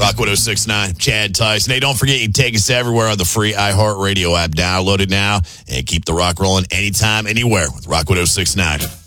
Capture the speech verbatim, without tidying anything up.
Rock one oh six point nine, Chad Tyson. Hey, don't forget, you can take us everywhere on the free iHeartRadio app. Download it now and keep the rock rolling anytime, anywhere with Rock one oh six point nine.